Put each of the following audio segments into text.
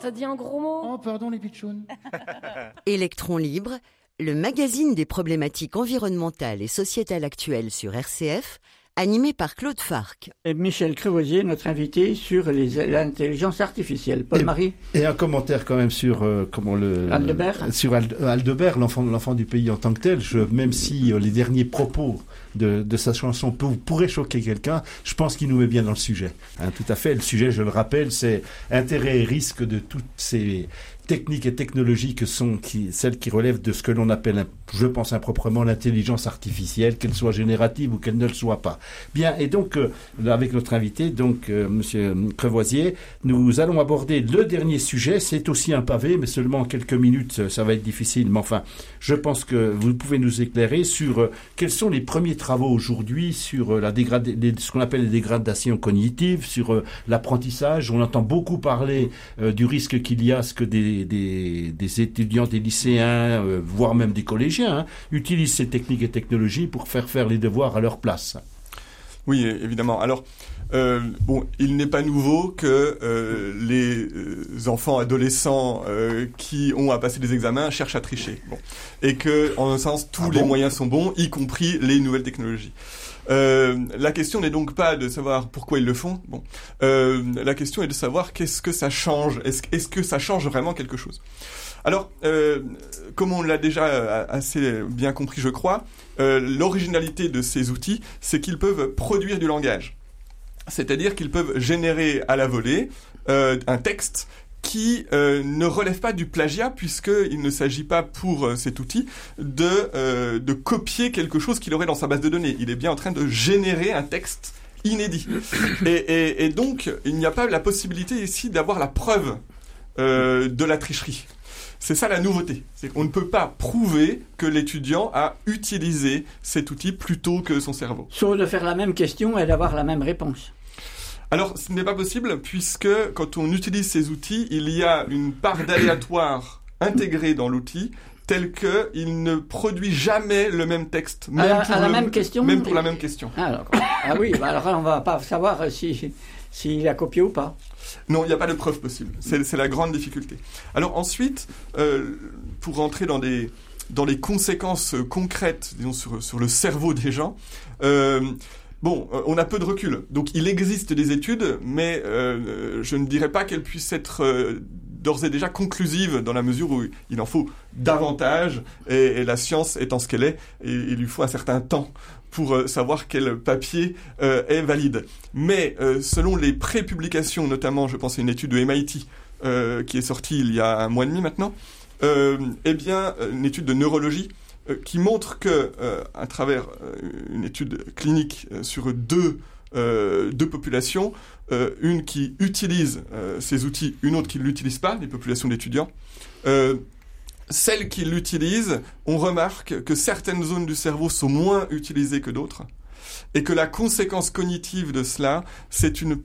t'as dit un gros mot. Oh, pardon les pitchouns. Électron libre, le magazine des problématiques environnementales et sociétales actuelles sur RCF, animé par Claude Farc. Et Michel Crevoisier, notre invité sur l'intelligence artificielle. Paul-Marie. Et un commentaire quand même sur Aldebert. Sur Aldebert, l'enfant du pays en tant que tel. Même si les derniers propos de sa chanson pourraient choquer quelqu'un, je pense qu'il nous met bien dans le sujet. Tout à fait. Le sujet, je le rappelle, c'est intérêt et risque de toutes ces techniques et technologies celles qui relèvent de ce que l'on appelle, je pense improprement, l'intelligence artificielle, qu'elle soit générative ou qu'elle ne le soit pas. Bien, et donc, avec notre invité, Monsieur Crevoisier, nous allons aborder le dernier sujet. C'est aussi un pavé, mais seulement en quelques minutes, ça va être difficile. Mais enfin, je pense que vous pouvez nous éclairer sur quels sont les premiers travaux aujourd'hui sur ce qu'on appelle les dégradations cognitives, sur l'apprentissage. On entend beaucoup parler du risque qu'il y a à ce que des étudiants, des lycéens, voire même des collégiens, utilisent ces techniques et technologies pour faire les devoirs à leur place. Oui, évidemment. Alors, il n'est pas nouveau que les enfants, adolescents qui ont à passer des examens cherchent à tricher. Et que, en un sens, tous les moyens sont bons, y compris les nouvelles technologies. La question n'est donc pas de savoir pourquoi ils le font. La question est de savoir qu'est-ce que ça change. Est-ce que ça change vraiment quelque chose ? Alors, comme on l'a déjà assez bien compris, je crois, l'originalité de ces outils, c'est qu'ils peuvent produire du langage. C'est-à-dire qu'ils peuvent générer à la volée un texte qui ne relève pas du plagiat, puisqu'il ne s'agit pas pour cet outil de copier quelque chose qu'il aurait dans sa base de données. Il est bien en train de générer un texte inédit. Et donc, il n'y a pas la possibilité ici d'avoir la preuve de la tricherie. C'est ça la nouveauté. C'est qu'on ne peut pas prouver que l'étudiant a utilisé cet outil plutôt que son cerveau. Sauf de faire la même question et d'avoir la même réponse. Alors, ce n'est pas possible puisque quand on utilise ces outils, il y a une part d'aléatoire intégrée dans l'outil tel qu'il ne produit jamais le même texte. Même pour la même question. Alors, oui, alors on ne va pas savoir s'il a copié ou pas. Non, il n'y a pas de preuve possible. C'est la grande difficulté. Alors ensuite, pour rentrer dans les conséquences concrètes, disons, sur le cerveau des gens, on a peu de recul. Donc il existe des études, mais je ne dirais pas qu'elles puissent être d'ores et déjà conclusives dans la mesure où il en faut davantage et la science étant ce qu'elle est, et il lui faut un certain temps pour savoir quel papier est valide. Mais selon les pré-publications, notamment, je pense à une étude de MIT qui est sortie il y a un mois et demi maintenant, une étude de neurologie qui montre que, à travers une étude clinique sur deux populations, une qui utilise ces outils, une autre qui ne l'utilise pas, les populations d'étudiants, celles qui l'utilisent, on remarque que certaines zones du cerveau sont moins utilisées que d'autres, et que la conséquence cognitive de cela, c'est une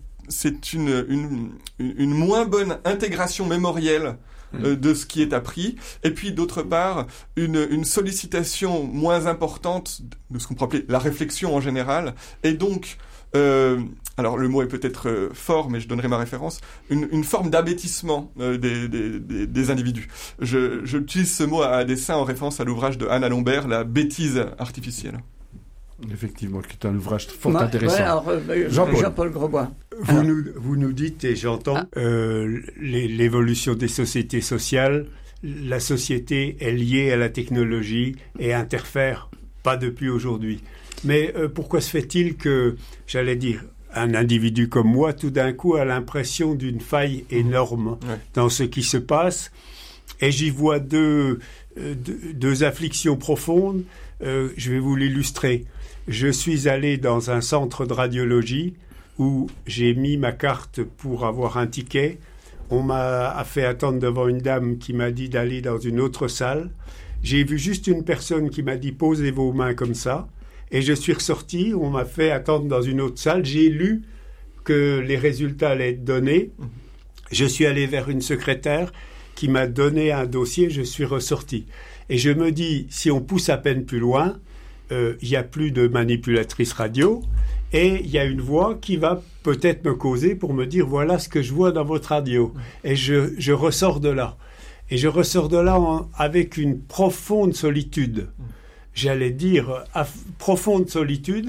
moins bonne intégration mémorielle de ce qui est appris, et puis d'autre part une sollicitation moins importante de ce qu'on peut appeler la réflexion en général, et donc alors le mot est peut-être fort, mais je donnerai ma référence, une forme d'abêtissement des individus. J'utilise ce mot à dessein en référence à l'ouvrage de Anna Lombert, La bêtise artificielle. Effectivement, qui est un ouvrage fort intéressant. Ouais, alors, Jean-Paul Grosbois. Vous nous dites, et j'entends, l'évolution des sociétés sociales, la société est liée à la technologie et interfère pas depuis aujourd'hui. Mais pourquoi se fait-il que, j'allais dire, un individu comme moi, tout d'un coup, a l'impression d'une faille énorme dans ce qui se passe, et j'y vois deux afflictions profondes. Je vais vous l'illustrer. Je suis allé dans un centre de radiologie où j'ai mis ma carte pour avoir un ticket. On m'a fait attendre devant une dame qui m'a dit d'aller dans une autre salle. J'ai vu juste une personne qui m'a dit « posez vos mains comme ça ». Et je suis ressorti, on m'a fait attendre dans une autre salle. J'ai lu que les résultats allaient être donnés. Je suis allé vers une secrétaire qui m'a donné un dossier, je suis ressorti. Et je me dis, si on pousse à peine plus loin, il n'y a plus de manipulatrice radio et il y a une voix qui va peut-être me causer pour me dire voilà ce que je vois dans votre radio. Et je ressors de là. Et je ressors de là avec une profonde solitude. J'allais dire profonde solitude,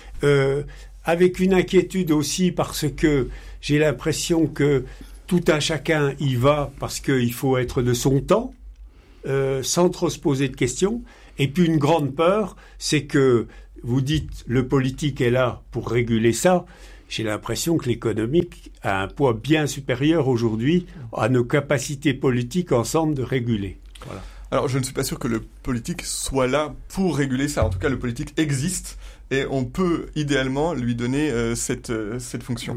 avec une inquiétude aussi parce que j'ai l'impression que tout un chacun y va parce qu'il faut être de son temps, sans trop se poser de questions. Et puis une grande peur, c'est que vous dites le politique est là pour réguler ça. J'ai l'impression que l'économique a un poids bien supérieur aujourd'hui à nos capacités politiques ensemble de réguler. Voilà. Alors, je ne suis pas sûr que le politique soit là pour réguler ça. En tout cas, le politique existe et on peut idéalement lui donner cette fonction.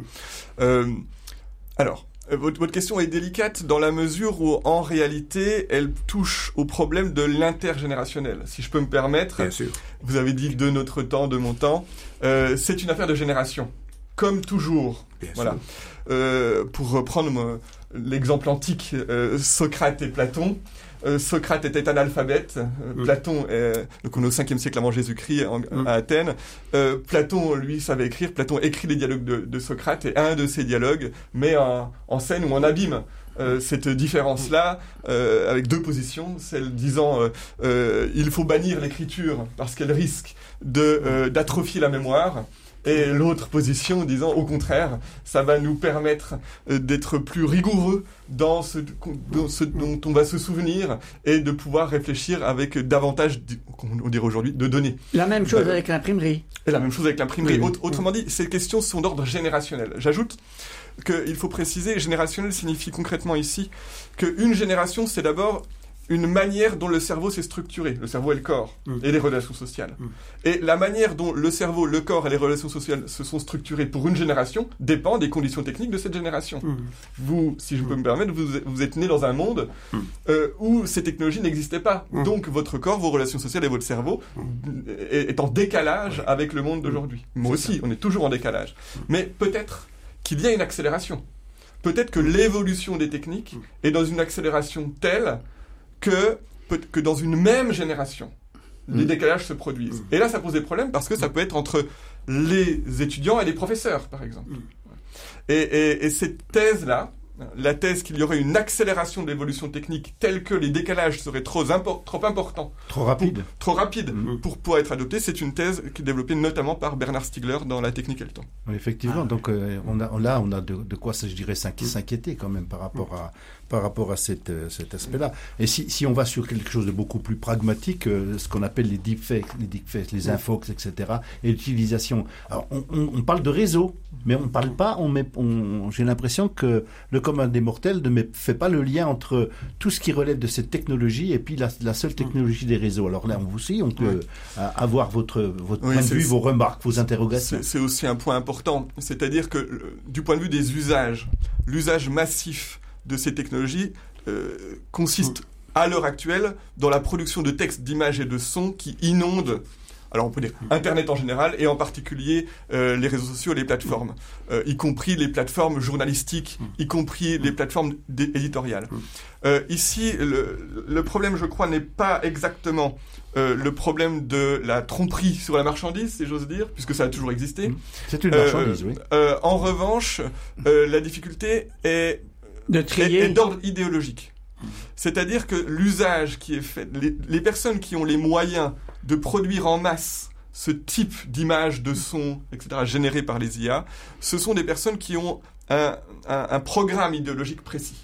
Alors, votre question est délicate dans la mesure où, en réalité, elle touche au problème de l'intergénérationnel. Si je peux me permettre, bien sûr. Vous avez dit de notre temps, de mon temps. C'est une affaire de génération. Comme toujours, bien voilà. Pour reprendre l'exemple antique, Socrate et Platon. Socrate était analphabète. Platon, donc on est au 5e siècle avant Jésus-Christ à Athènes. Platon, lui, savait écrire. Platon écrit les dialogues de Socrate et un de ces dialogues met en scène ou en abîme cette différence-là avec deux positions. Celle disant il faut bannir l'écriture parce qu'elle risque d'atrophier la mémoire. Et l'autre position disant, au contraire, ça va nous permettre d'être plus rigoureux dans ce dont on va se souvenir et de pouvoir réfléchir avec davantage, on dirait aujourd'hui, de données. La même chose avec l'imprimerie. Et la même chose avec l'imprimerie. Oui. Autrement dit, ces questions sont d'ordre générationnel. J'ajoute qu'il faut préciser, générationnel signifie concrètement ici qu'une génération, c'est d'abord une manière dont le cerveau s'est structuré. Le cerveau et le corps, et les relations sociales. Et la manière dont le cerveau, le corps et les relations sociales se sont structurés pour une génération dépend des conditions techniques de cette génération. Vous, si je peux me permettre, vous êtes né dans un monde où ces technologies n'existaient pas. Donc votre corps, vos relations sociales et votre cerveau est en décalage avec le monde d'aujourd'hui. Moi aussi, on est toujours en décalage. Mais peut-être qu'il y a une accélération. Peut-être que l'évolution des techniques est dans une accélération telle que dans une même génération, les décalages se produisent. Et là, ça pose des problèmes parce que ça peut être entre les étudiants et les professeurs, par exemple. Et cette thèse-là, la thèse qu'il y aurait une accélération de l'évolution technique telle que les décalages seraient trop importants, trop rapides pour pouvoir être adoptés, c'est une thèse qui est développée notamment par Bernard Stiegler dans La technique et le temps. Oui, effectivement, donc on a de quoi, je dirais, s'inquiéter quand même par rapport à cet aspect-là. Et si on va sur quelque chose de beaucoup plus pragmatique, ce qu'on appelle les deepfakes, les infox, etc., et l'utilisation. Alors, on parle de réseau, mais on ne parle pas, j'ai l'impression que le commun des mortels ne fait pas le lien entre tout ce qui relève de cette technologie et puis la seule technologie des réseaux. Alors là, on peut avoir votre point de vue, vos remarques, vos interrogations. C'est aussi un point important. C'est-à-dire que du point de vue des usages, l'usage massif de ces technologies consiste à l'heure actuelle dans la production de textes, d'images et de sons qui inondent, alors on peut dire Internet en général et en particulier les réseaux sociaux et les plateformes, y compris les plateformes journalistiques, y compris les plateformes éditoriales. Ici, le problème, je crois, n'est pas exactement le problème de la tromperie sur la marchandise, si j'ose dire, puisque ça a toujours existé. C'est une marchandise, oui. En revanche, la difficulté est d'ordre idéologique. C'est-à-dire que l'usage qui est fait, les personnes qui ont les moyens de produire en masse ce type d'images, de sons, etc., générés par les IA, ce sont des personnes qui ont un programme idéologique précis.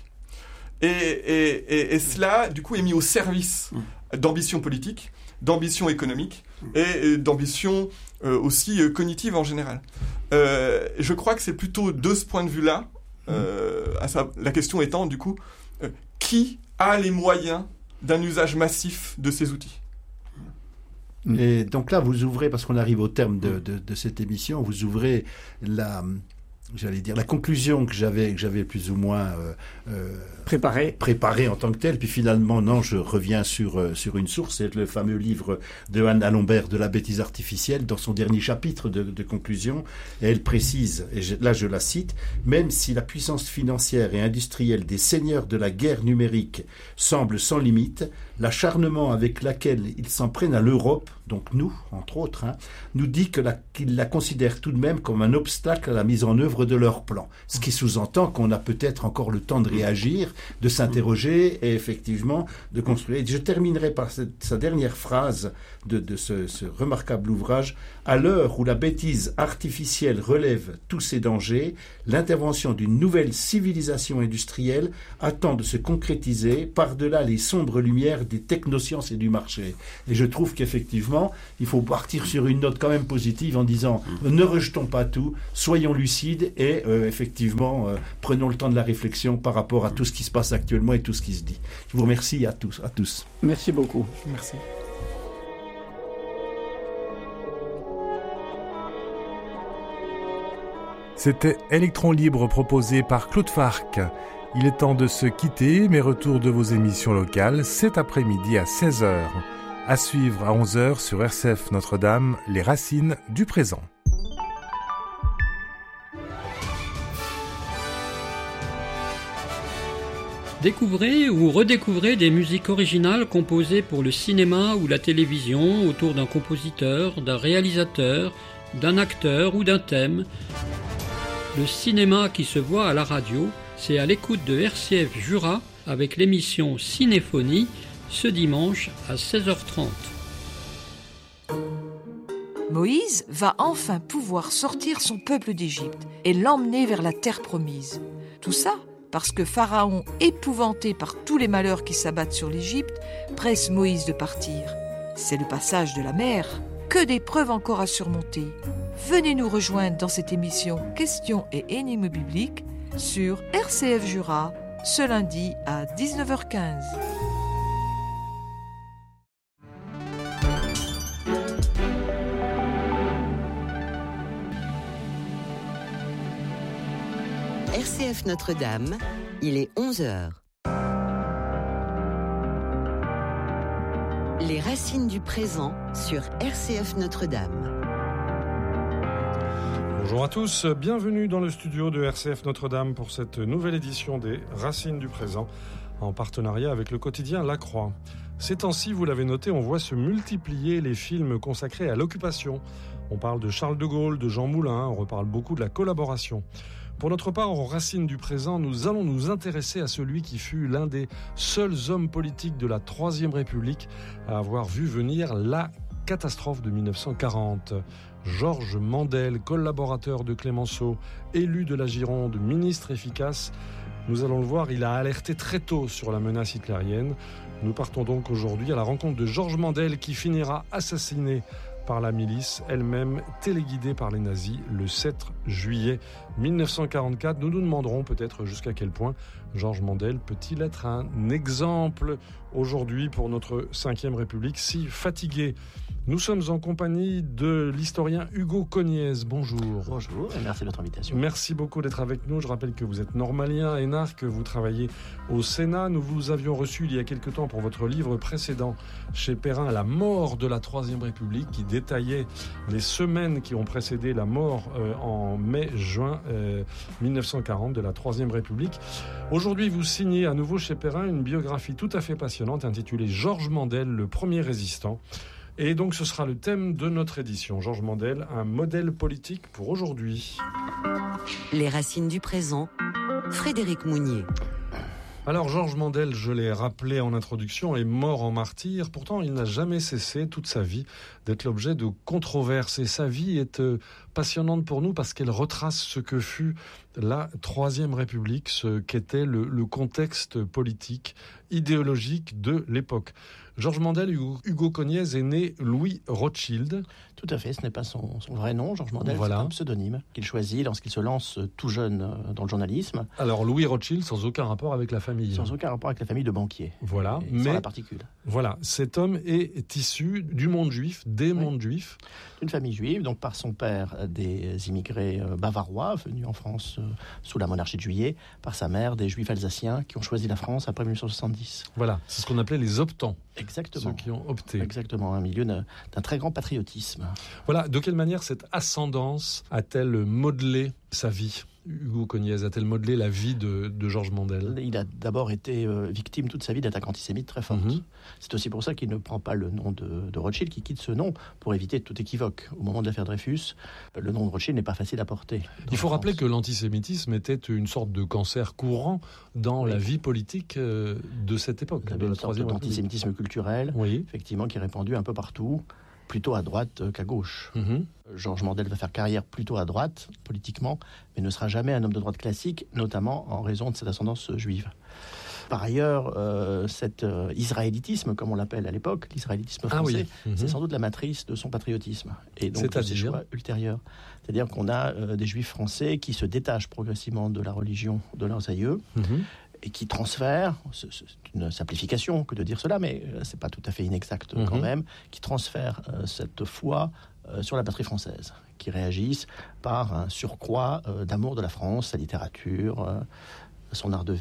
Et cela, du coup, est mis au service d'ambitions politiques, d'ambitions économiques et d'ambitions aussi cognitives en général. Je crois que c'est plutôt de ce point de vue-là, la question étant, du coup, qui a les moyens d'un usage massif de ces outils ? Et donc là, vous ouvrez, parce qu'on arrive au terme de cette émission, vous ouvrez la conclusion que j'avais plus ou moins préparée en tant que telle. Puis finalement, non, je reviens sur une source. C'est le fameux livre de Anna Lombert de la bêtise artificielle, dans son dernier chapitre de conclusion. Et elle précise, et là je la cite, « Même si la puissance financière et industrielle des seigneurs de la guerre numérique semble sans limite, l'acharnement avec lequel ils s'en prennent à l'Europe donc nous, entre autres, nous dit qu'il la considère tout de même comme un obstacle à la mise en œuvre de leur plan. Ce qui sous-entend qu'on a peut-être encore le temps de réagir, de s'interroger et effectivement de construire. Et je terminerai par sa dernière phrase de ce remarquable ouvrage. À l'heure où la bêtise artificielle relève tous ses dangers, l'intervention d'une nouvelle civilisation industrielle attend de se concrétiser par-delà les sombres lumières des technosciences et du marché. Et je trouve qu'effectivement, il faut partir sur une note quand même positive en disant ne rejetons pas tout, soyons lucides et effectivement prenons le temps de la réflexion par rapport à tout ce qui se passe actuellement et tout ce qui se dit. Je vous remercie à tous. Merci beaucoup. Merci. C'était Électron Libre proposé par Claude Farc. Il est temps de se quitter, mais retour de vos émissions locales cet après-midi à 16h. À suivre à 11h sur RCF Notre-Dame, les racines du présent. Découvrez ou redécouvrez des musiques originales composées pour le cinéma ou la télévision autour d'un compositeur, d'un réalisateur, d'un acteur ou d'un thème. Le cinéma qui se voit à la radio, c'est à l'écoute de RCF Jura avec l'émission Cinéphonie ce dimanche à 16h30. Moïse va enfin pouvoir sortir son peuple d'Égypte et l'emmener vers la terre promise. Tout ça parce que Pharaon, épouvanté par tous les malheurs qui s'abattent sur l'Égypte, presse Moïse de partir. C'est le passage de la mer. Que d'épreuves encore à surmonter. Venez nous rejoindre dans cette émission Questions et énigmes bibliques sur RCF Jura, ce lundi à 19h15. RCF Notre-Dame, il est 11h. Les racines du présent sur RCF Notre-Dame. Bonjour à tous, bienvenue dans le studio de RCF Notre-Dame pour cette nouvelle édition des Racines du présent, en partenariat avec le quotidien La Croix. Ces temps-ci, vous l'avez noté, on voit se multiplier les films consacrés à l'occupation. On parle de Charles de Gaulle, de Jean Moulin, on reparle beaucoup de la collaboration. Pour notre part, aux Racines du présent, nous allons nous intéresser à celui qui fut l'un des seuls hommes politiques de la Troisième République à avoir vu venir la catastrophe de 1940. Georges Mandel, collaborateur de Clémenceau, élu de la Gironde, ministre efficace. Nous allons le voir, il a alerté très tôt sur la menace hitlérienne. Nous partons donc aujourd'hui à la rencontre de Georges Mandel qui finira assassiné par la milice, elle-même téléguidée par les nazis, le 7 juillet 1944. Nous nous demanderons peut-être jusqu'à quel point Georges Mandel peut-il être un exemple aujourd'hui pour notre 5e République si fatiguée. Nous sommes en compagnie de l'historien Hugo Cognez. Bonjour. Bonjour et merci de votre invitation. Merci beaucoup d'être avec nous. Je rappelle que vous êtes normalien, énarque, vous travaillez au Sénat. Nous vous avions reçu il y a quelque temps pour votre livre précédent chez Perrin, La mort de la Troisième République, qui détaillait les semaines qui ont précédé la mort en mai-juin 1940 de la Troisième République. Aujourd'hui, vous signez à nouveau chez Perrin une biographie tout à fait passionnante intitulée Georges Mandel, le premier résistant. Et donc ce sera le thème de notre édition. Georges Mandel, un modèle politique pour aujourd'hui. Les racines du présent, Frédéric Mounier. Alors Georges Mandel, je l'ai rappelé en introduction, est mort en martyr. Pourtant, il n'a jamais cessé toute sa vie d'être l'objet de controverses. Et sa vie est passionnante pour nous parce qu'elle retrace ce que fut la Troisième République, ce qu'était le contexte politique, idéologique de l'époque. Georges Mandel, Hugo Cognez, est né Louis Rothschild. Tout à fait, ce n'est pas son vrai nom, Georges Mandel, voilà. C'est un pseudonyme qu'il choisit lorsqu'il se lance tout jeune dans le journalisme. Alors Louis Rothschild, sans aucun rapport avec la famille. Sans aucun rapport avec la famille de banquiers. Voilà, mais sans la particule. Voilà, cet homme est issu du monde juif, des mondes juifs. Une famille juive, donc par son père des immigrés bavarois venus en France sous la monarchie de Juillet, par sa mère des juifs alsaciens qui ont choisi la France après 1970. Voilà, c'est ce qu'on appelait les optants. Exactement. Ceux qui ont opté. Exactement, un milieu d'un très grand patriotisme. Voilà, de quelle manière cette ascendance a-t-elle modelé sa vie ? Hugo Cognez, a-t-elle modelé la vie de Georges Mandel? Il a d'abord été victime toute sa vie d'attaques antisémites très fortes. C'est aussi pour ça qu'il ne prend pas le nom de Rothschild, qu'il quitte ce nom pour éviter tout équivoque. Au moment de l'affaire Dreyfus, le nom de Rothschild n'est pas facile à porter. Il faut rappeler que l'antisémitisme était une sorte de cancer courant dans la vie politique de cette époque. Il y avait une sorte d'antisémitisme culturel, effectivement, qui est répandu un peu partout, plutôt à droite qu'à gauche. Georges Mandel va faire carrière plutôt à droite, politiquement, mais ne sera jamais un homme de droite classique, notamment en raison de cette ascendance juive. Par ailleurs, cet israélitisme, comme on l'appelle à l'époque, l'israélitisme français, c'est sans doute la matrice de son patriotisme. Et donc de ses choix ultérieurs. C'est-à-dire qu'on a des juifs français qui se détachent progressivement de la religion de leurs aïeux, et qui transfèrent, c'est une simplification que de dire cela, mais c'est pas tout à fait inexact quand même, qui transfèrent cette foi sur la patrie française, qui réagissent par un surcroît d'amour de la France, sa littérature, son art de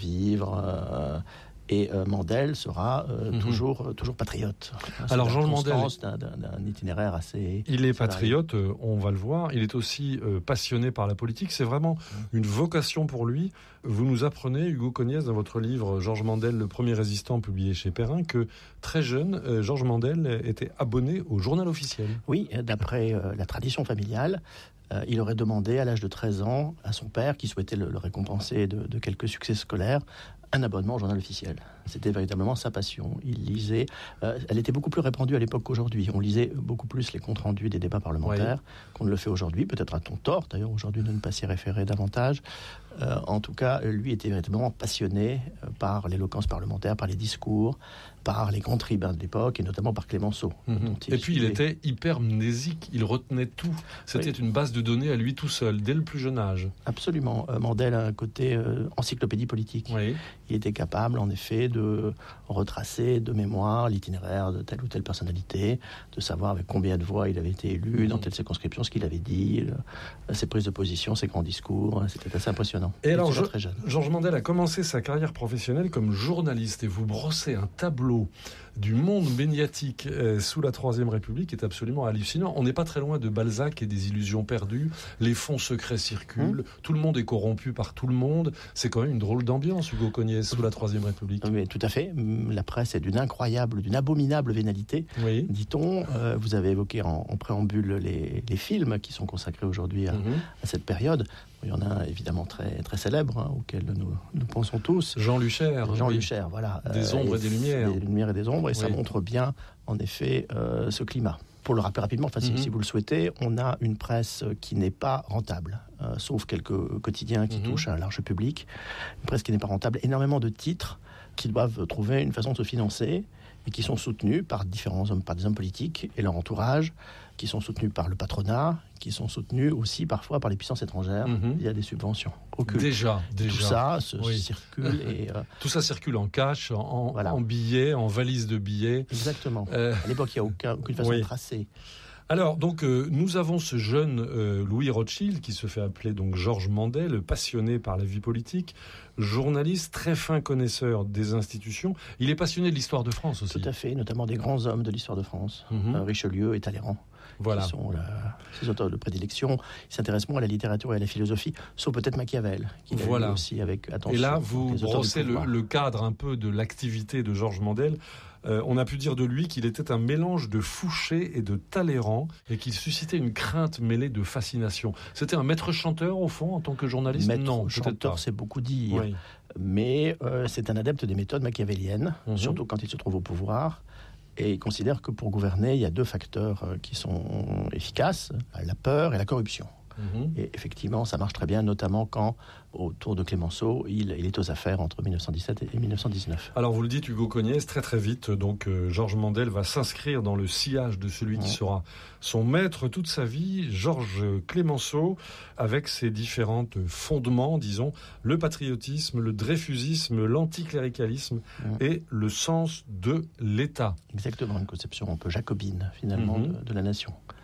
vivre. Et Mandel sera toujours patriote. Alors Georges Mandel, d'un itinéraire assez... Il est patriote, on va le voir. Il est aussi passionné par la politique. C'est vraiment une vocation pour lui. Vous nous apprenez, Hugo Cognez, dans votre livre Georges Mandel, le premier résistant, publié chez Perrin, que très jeune, Georges Mandel était abonné au Journal officiel. Oui, d'après la tradition familiale, il aurait demandé à l'âge de 13 ans à son père, qui souhaitait le récompenser de quelques succès scolaires, un abonnement au Journal officiel. C'était véritablement sa passion. Il lisait... elle était beaucoup plus répandue à l'époque qu'aujourd'hui. On lisait beaucoup plus les comptes rendus des débats parlementaires qu'on ne le fait aujourd'hui. Peut-être a-t-on tort, d'ailleurs, aujourd'hui, de ne pas s'y référer davantage. En tout cas, lui était véritablement passionné par l'éloquence parlementaire, par les discours, par les grands tribuns de l'époque, et notamment par Clémenceau. Et puis, il était hypermnésique. Il retenait tout. C'était une base de données à lui tout seul, dès le plus jeune âge. Absolument. Mandel a un côté encyclopédie politique. Il était capable, en effet, de retracer de mémoire l'itinéraire de telle ou telle personnalité, de savoir avec combien de voix il avait été élu, dans telle circonscription, ce qu'il avait dit, ses prises de position, ses grands discours. C'était assez impressionnant. Et alors, Georges Mandel a commencé sa carrière professionnelle comme journaliste, et vous brossez un tableau du monde médiatique sous la Troisième République est absolument hallucinant. On n'est pas très loin de Balzac et des illusions perdues. Les fonds secrets circulent. Tout le monde est corrompu par tout le monde. C'est quand même une drôle d'ambiance, Hugo Cognez, sous la Troisième République. Oui, tout à fait. La presse est d'une abominable vénalité, dit-on. Vous avez évoqué en préambule les films qui sont consacrés aujourd'hui à cette période. Il y en a évidemment très, très célèbres, auxquels nous pensons tous. Jean Luchaire. Luchaire, voilà. Des ombres et des lumières. Des lumières et des ombres, et ça montre bien, en effet, ce climat. Pour le rappeler rapidement, si vous le souhaitez, on a une presse qui n'est pas rentable, sauf quelques quotidiens qui touchent à un large public. Une presse qui n'est pas rentable, énormément de titres qui doivent trouver une façon de se financer et qui sont soutenus par différents hommes, par des hommes politiques et leur entourage, qui sont soutenus par le patronat, qui sont soutenus aussi parfois par les puissances étrangères via des subventions occultes. Déjà. Tout ça circule. Tout ça circule en cash, en billets, en valises de billets. Exactement. À l'époque, il n'y a aucune façon de tracer. Alors, donc, nous avons ce jeune Louis Rothschild, qui se fait appeler donc Georges Mandel, passionné par la vie politique, journaliste, très fin connaisseur des institutions. Il est passionné de l'histoire de France aussi. Tout à fait, notamment des grands hommes de l'histoire de France, Richelieu et Talleyrand. Qui sont ses auteurs de prédilection. Il s'intéresse moins à la littérature et à la philosophie, sauf peut-être Machiavel, qu'il a lu aussi avec attention. Et là, vous brossez le cadre un peu de l'activité de Georges Mandel. On a pu dire de lui qu'il était un mélange de Fouché et de Talleyrand, et qu'il suscitait une crainte mêlée de fascination. C'était un maître chanteur, au fond, en tant que journaliste? Non, chanteur, c'est beaucoup dire. Mais c'est un adepte des méthodes machiavéliennes, surtout quand il se trouve au pouvoir. Et il considère que pour gouverner, il y a deux facteurs qui sont efficaces, la peur et la corruption. Et effectivement, ça marche très bien, notamment quand, autour de Clémenceau, il est aux affaires entre 1917 et 1919. Alors vous le dites, Hugo Cognez, très très vite, donc Georges Mandel va s'inscrire dans le sillage de celui qui sera son maître toute sa vie, Georges Clémenceau, avec ses différents fondements, disons, le patriotisme, le dreyfusisme, l'anticléricalisme et le sens de l'État. Exactement, une conception un peu jacobine, finalement, de la nation.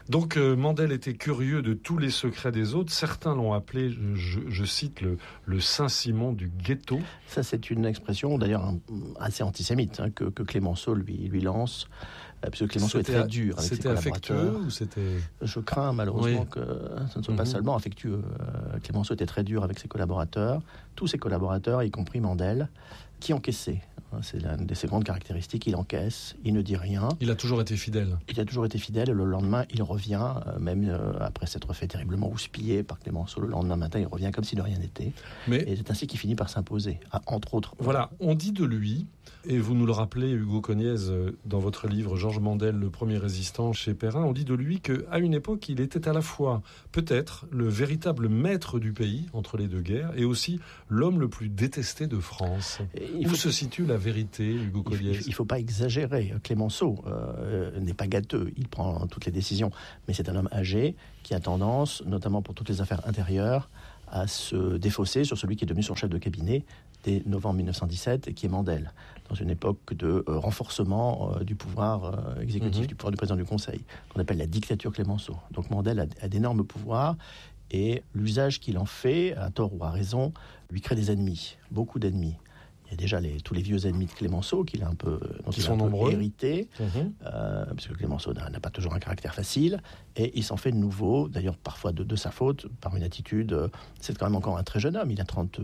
Donc Mandel était curieux de tous les secrets des autres. Certains l'ont appelé, je cite, le Saint-Simon du ghetto. Ça, c'est une expression d'ailleurs assez antisémite que Clémenceau lui lance. Parce que Clémenceau est très dur avec ses collaborateurs. C'était affectueux ou c'était... Je crains malheureusement que ce ne soit pas seulement affectueux. Clémenceau était très dur avec ses collaborateurs. Tous ses collaborateurs, y compris Mandel, qui encaissaient. C'est l'une de ses grandes caractéristiques. Il encaisse, il ne dit rien. Il a toujours été fidèle. Il a toujours été fidèle. Et le lendemain, il revient, même après s'être fait terriblement houspiller par Clémenceau. Le lendemain matin, il revient comme si de rien n'était. Et c'est ainsi qu'il finit par s'imposer, entre autres. Voilà, on dit de lui, et vous nous le rappelez, Hugo Cognez, dans votre livre Georges Mandel, le premier résistant chez Perrin, on dit de lui qu'à une époque, il était à la fois, peut-être, le véritable maître du pays entre les deux guerres, et aussi l'homme le plus détesté de France. Où se situe la vérité, Hugo Cognez ? Il ne faut pas exagérer. Clémenceau n'est pas gâteux, il prend toutes les décisions, mais c'est un homme âgé qui a tendance, notamment pour toutes les affaires intérieures, à se défausser sur celui qui est devenu son chef de cabinet dès novembre 1917 et qui est Mandel, dans une époque de renforcement du pouvoir exécutif, du pouvoir du président du Conseil, qu'on appelle la dictature Clémenceau. Donc Mandel a d'énormes pouvoirs et l'usage qu'il en fait, à tort ou à raison, lui crée des ennemis, beaucoup d'ennemis. Il y a déjà tous les vieux ennemis de Clémenceau dont il sont nombreux, hérité, parce que Clémenceau n'a pas toujours un caractère facile, et il s'en fait de nouveau, d'ailleurs parfois de sa faute, par une attitude. C'est quand même encore un très jeune homme, il a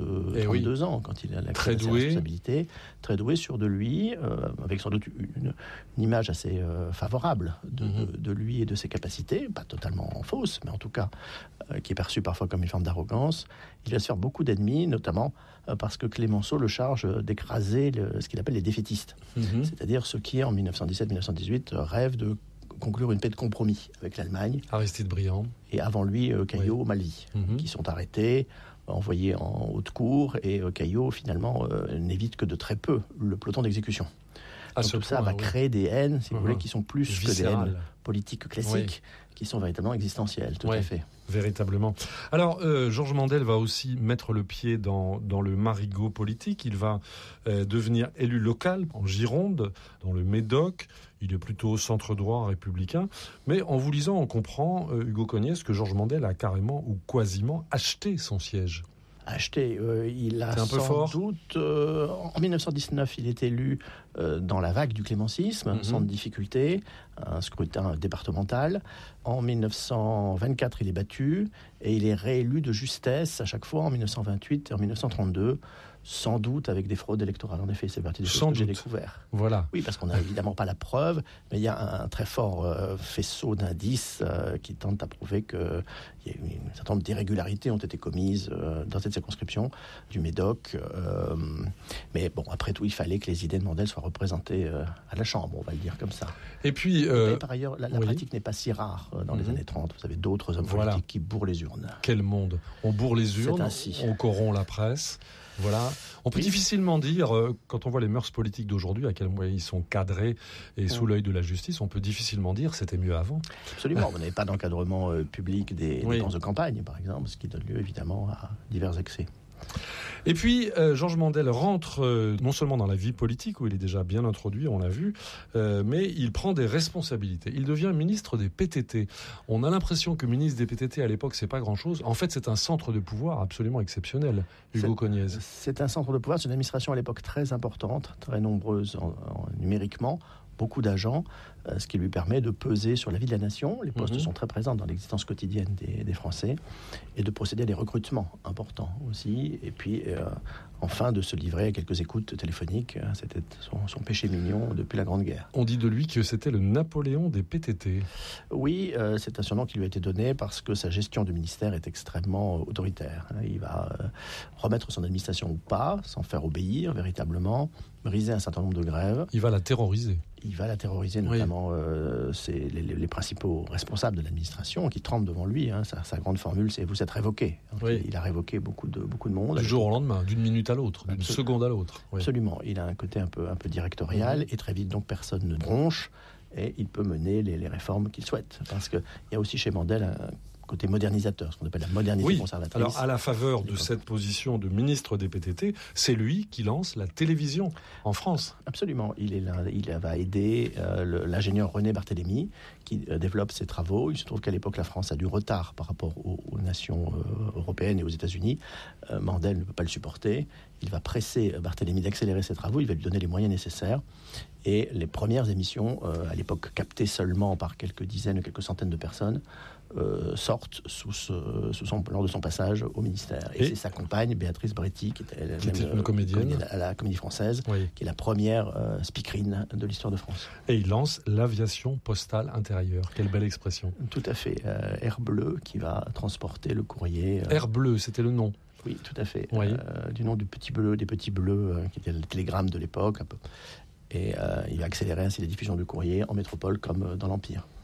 32 ans quand il a la responsabilité, très doué, sûr de lui, avec sans doute une image assez favorable de lui et de ses capacités, pas totalement fausse, mais en tout cas qui est perçue parfois comme une forme d'arrogance. Il va se faire beaucoup d'ennemis, notamment parce que Clémenceau le charge d'écraser ce qu'il appelle les défaitistes, c'est-à-dire ceux qui, en 1917-1918, rêvent de conclure une paix de compromis avec l'Allemagne. Aristide Briand. Et avant lui, Caillot, Malvy, qui sont arrêtés, envoyés en haute cour, et Caillot, finalement, n'évite que de très peu le peloton d'exécution. Donc tout ça va créer des haines, si vous voulez, qui sont plus que des haines politiques classiques, qui sont véritablement existentielles, tout à fait. Véritablement. Alors, Georges Mandel va aussi mettre le pied dans le marigot politique. Il va devenir élu local en Gironde, dans le Médoc. Il est plutôt centre-droit républicain. Mais en vous lisant, on comprend, Hugo Cognez, que Georges Mandel a carrément ou quasiment acheté son siège. Acheté, il a sans doute... en 1919, il est élu dans la vague du clémencisme, sans difficulté, un scrutin départemental. En 1924, il est battu, et il est réélu de justesse à chaque fois en 1928 et en 1932, sans doute avec des fraudes électorales. En effet, c'est partie des choses que j'ai découvert. Voilà. Oui, parce qu'on n'a évidemment pas la preuve, mais il y a un très fort faisceau d'indices qui tente à prouver qu'il y a un certain nombre d'irrégularités ont été commises dans cette circonscription du Médoc. Mais bon, après tout, il fallait que les idées de Mandel soient représentées à la Chambre, on va le dire comme ça. Et puis... par ailleurs, la pratique n'est pas si rare dans les années 30. Vous avez d'autres hommes politiques qui bourrent les urnes. Quel monde. On bourre les urnes, c'est ainsi. On corrompt la presse. Voilà. On peut difficilement dire, quand on voit les mœurs politiques d'aujourd'hui, à quel point ils sont cadrés et sous l'œil de la justice, on peut difficilement dire c'était mieux avant. Absolument. Vous n'avez pas d'encadrement public des dépenses de campagne, par exemple, ce qui donne lieu évidemment à divers excès. Et puis, Georges Mandel rentre non seulement dans la vie politique, où il est déjà bien introduit, on l'a vu, mais il prend des responsabilités. Il devient ministre des PTT. On a l'impression que ministre des PTT, à l'époque, c'est pas grand-chose. En fait, c'est un centre de pouvoir absolument exceptionnel, Hugo Cognez. C'est un centre de pouvoir, c'est une administration à l'époque très importante, très nombreuse numériquement, beaucoup d'agents, ce qui lui permet de peser sur la vie de la nation. Les postes sont très présents dans l'existence quotidienne des Français, et de procéder à des recrutements importants aussi, et puis enfin de se livrer à quelques écoutes téléphoniques. C'était son péché mignon depuis la Grande Guerre. On dit de lui que c'était le Napoléon des PTT. Oui, c'est un surnom qui lui a été donné parce que sa gestion du ministère est extrêmement autoritaire. Il va remettre son administration ou pas, sans faire obéir véritablement, briser un certain nombre de grèves. Il va la terroriser. Il va la terroriser, notamment c'est les principaux responsables de l'administration qui tremblent devant lui. Sa grande formule, c'est « vous êtes révoqué ». Il a révoqué beaucoup de monde. Du jour au lendemain, d'une minute à l'autre, d'une seconde à l'autre. Oui. Absolument. Il a un côté un peu directorial, et très vite, donc, personne ne bronche, et il peut mener les réformes qu'il souhaite. Parce qu'il y a aussi chez Mandel côté modernisateur, ce qu'on appelle la modernité conservatrice. Alors, à la faveur de cette position de ministre des PTT, c'est lui qui lance la télévision en France. Absolument. Il va aider l'ingénieur René Barthélemy, qui développe ses travaux. Il se trouve qu'à l'époque, la France a du retard par rapport aux nations européennes et aux États-Unis. Mandel ne peut pas le supporter. Il va presser Barthélemy d'accélérer ses travaux. Il va lui donner les moyens nécessaires. Et les premières émissions, à l'époque captées seulement par quelques dizaines ou quelques centaines de personnes, sortent lors de son passage au ministère. Et c'est sa compagne, Béatrice Bréty, qui était une comédienne à la Comédie Française, qui est la première speakerine de l'histoire de France. Et il lance l'aviation postale intérieure. Quelle belle expression. Tout à fait. Air Bleu, qui va transporter le courrier. Air Bleu, c'était le nom. Oui, tout à fait. Oui. Du nom des petits bleus, qui étaient le télégramme de l'époque, un peu. Et il va accélérer ainsi la diffusion du courrier en métropole comme dans l'Empire.